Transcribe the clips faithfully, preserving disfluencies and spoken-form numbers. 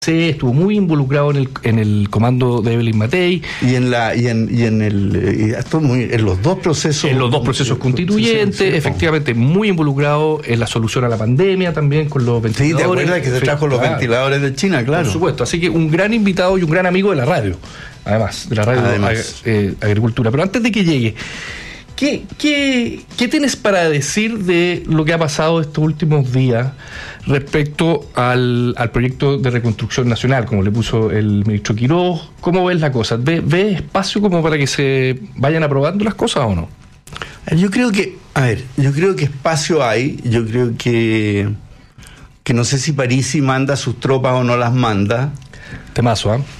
Sí, estuvo muy involucrado en el en el comando de Evelyn Matei y en la y en y en el y esto muy en los dos procesos en los dos procesos constituyentes, sí, sí, efectivamente muy involucrado en la solución a la pandemia también con los ventiladores. Sí, te acuerdas que se trajo los claro. ventiladores de China, claro. Por supuesto, así que un gran invitado y un gran amigo de la radio, además de la radio además. Eh, Agricultura. Pero antes de que llegue, ¿Qué, qué, ¿Qué tienes para decir de lo que ha pasado estos últimos días respecto al, al proyecto de reconstrucción nacional, como le puso el ministro Quiroz? ¿Cómo ves la cosa? ¿Ves ve espacio como para que se vayan aprobando las cosas o no? Yo creo que, a ver, yo creo que espacio hay, yo creo que, que no sé si Parisi manda sus tropas o no las manda. Temazo, ¿ah? ¿eh?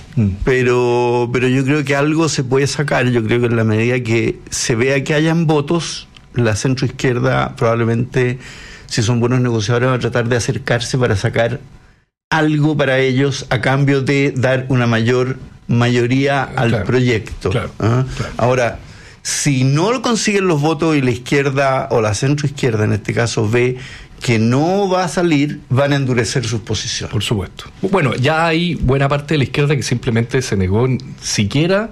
Pero, pero yo creo que algo se puede sacar. Yo creo que en la medida que se vea que hayan votos, la centroizquierda probablemente, si son buenos negociadores, va a tratar de acercarse para sacar algo para ellos a cambio de dar una mayor mayoría al claro, proyecto. Claro, ¿Ah? claro. Ahora, si no consiguen los votos y la izquierda o la centroizquierda en este caso ve que no va a salir, van a endurecer sus posiciones. Por supuesto. Bueno, ya hay buena parte de la izquierda que simplemente se negó siquiera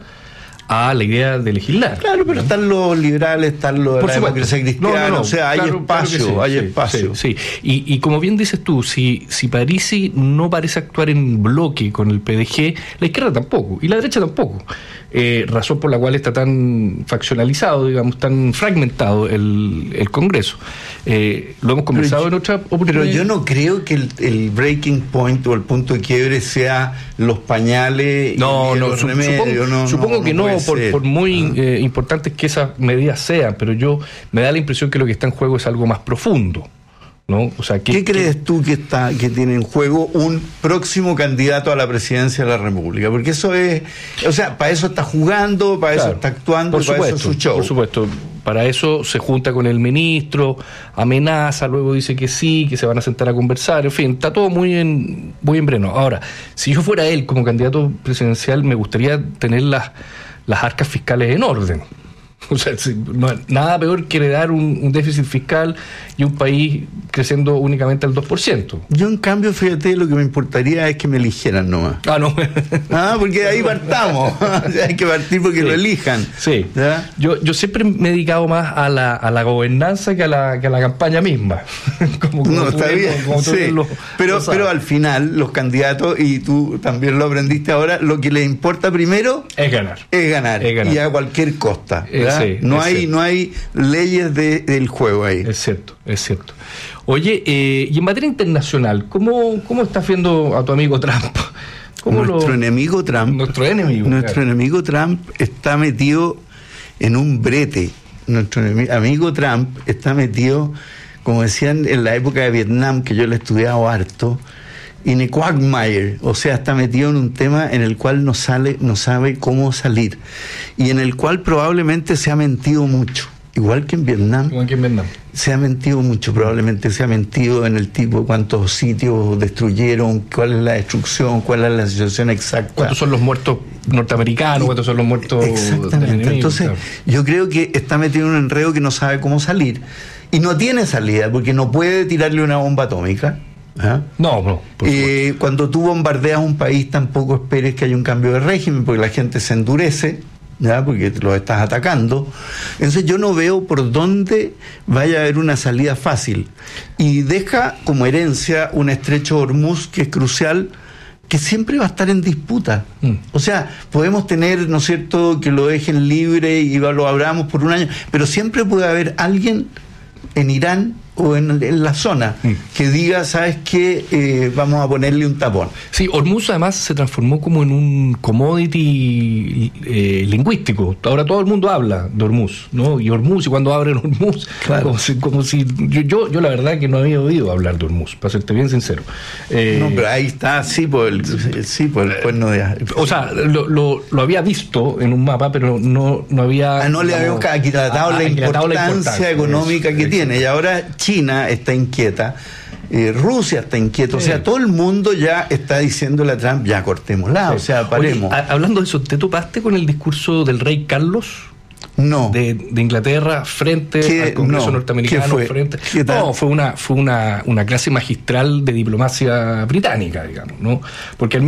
a la idea de legislar. Claro, pero ¿no? Están los liberales, están los de la democracia cristiana, no, no, no, o sea, claro, hay espacio, claro sí, hay sí, espacio. Sí, sí. Y, y como bien dices tú, si, si Parisi no parece actuar en bloque con el P D G, la izquierda tampoco, y la derecha tampoco. Eh, razón por la cual está tan faccionalizado, digamos, tan fragmentado el, el Congreso. Eh, lo hemos conversado pero, en otra oportunidad. Pero yo no creo que el, el breaking point o el punto de quiebre sea los pañales no, y no, los su, remedios. Supongo, no, supongo no, que no, no por, por muy ah. eh, importantes que esas medidas sean, pero yo me da la impresión que lo que está en juego es algo más profundo. ¿No? O sea, ¿qué, ¿Qué crees ¿qué? tú que está que tiene en juego un próximo candidato a la presidencia de la República? Porque eso es, o sea, para eso está jugando, para claro, eso está actuando, por para supuesto, eso es su show. Por supuesto, para eso se junta con el ministro, amenaza, luego dice que sí, que se van a sentar a conversar, en fin, está todo muy en muy en breno. Ahora, si yo fuera él como candidato presidencial, me gustaría tener las, las arcas fiscales en orden. O sea, no, nada peor que heredar un, un déficit fiscal y un país creciendo únicamente al dos por ciento. Yo, en cambio, fíjate, lo que me importaría es que me eligieran nomás. Ah, no. Ah, porque ahí partamos. Hay que partir porque sí. lo elijan. Sí. ¿Ya? Yo, yo siempre me he dedicado más a la, a la gobernanza que a la, que a la campaña misma. como, como no, está bien. Como sí. lo, pero, lo pero al final, los candidatos, y tú también lo aprendiste ahora, lo que les importa primero es ganar. Es ganar. Es ganar. Y a cualquier costa. Eh, sí, no, hay, cierto. no hay leyes de, del juego ahí. Es cierto, es cierto. Oye, eh, y en materia internacional, ¿cómo, cómo estás viendo a tu amigo Trump? ¿Cómo nuestro lo... enemigo Trump. Nuestro enemigo. Nuestro claro. enemigo Trump está metido en un brete. Nuestro enemigo, amigo Trump está metido, como decían en la época de Vietnam, que yo le he estudiado harto, in a quagmire, o sea, está metido en un tema en el cual no sale, no sabe cómo salir, y en el cual probablemente se ha mentido mucho, igual que en Vietnam. Igual que en Vietnam. Se ha mentido mucho, probablemente se ha mentido en el tipo, cuántos sitios destruyeron, cuál es la destrucción, cuál es la situación exacta. ¿Cuántos son los muertos norteamericanos? ¿Cuántos son los muertos Exactamente. del enemigo? Entonces, claro. yo creo que está metido en un enredo que no sabe cómo salir, y no tiene salida, porque no puede tirarle una bomba atómica. ¿Ah? No, no. Eh, cuando tú bombardeas un país, tampoco esperes que haya un cambio de régimen, porque la gente se endurece, ¿ya? Porque los estás atacando. Entonces yo no veo por dónde vaya a haber una salida fácil. Y deja como herencia un estrecho Hormuz que es crucial, que siempre va a estar en disputa. Mm. O sea, podemos tener, ¿no es cierto?, que lo dejen libre y lo abramos por un año, pero siempre puede haber alguien en Irán o en, en la zona mm. que diga, ¿sabes qué? Eh, vamos a ponerle un tapón. Sí, Hormuz además se transformó como en un commodity eh, lingüístico. Ahora todo el mundo habla de Hormuz, ¿no? Y Hormuz, y cuando abren Hormuz, claro. como si, como si yo, yo, yo la verdad que no había oído hablar de Hormuz, para serte bien sincero. Eh, no, pero ahí está, sí, por el, sí, por el cuerno de... O sea, lo, lo, lo había visto en un mapa, pero no, no había... Ah, no le habíamos aquitado la, la importancia económica que eso, tiene, eso. Y ahora China está inquieta, eh, Rusia está inquieta, sí. O sea, todo el mundo ya está diciéndole a Trump, ya cortémosla, sí. O sea, paremos. Oye, a, hablando de eso, ¿te topaste con el discurso del rey Carlos? No. De, de Inglaterra frente ¿Qué? al Congreso No. norteamericano. ¿Qué fue? Frente, ¿Qué tal? No, fue una, fue una, una clase magistral de diplomacia británica, digamos, ¿no? Porque al